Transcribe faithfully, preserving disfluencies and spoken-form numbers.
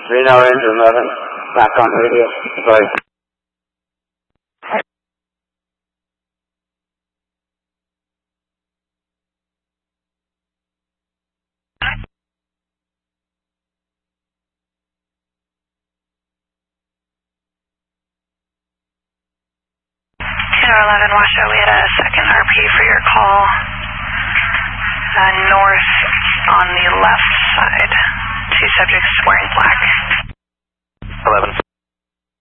Reno Ranger eleven, back on radio. Sorry. Reno eleven, Washoe, we had a second R P for your call. Uh, north on the left side. Two subjects wearing black.